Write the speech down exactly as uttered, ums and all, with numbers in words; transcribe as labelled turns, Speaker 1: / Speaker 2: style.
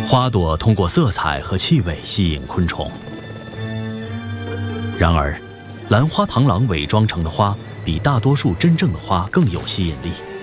Speaker 1: 花朵通过色彩和气味吸引昆虫。然而，兰花螳螂伪装成的花比大多数真正的花更有吸引力。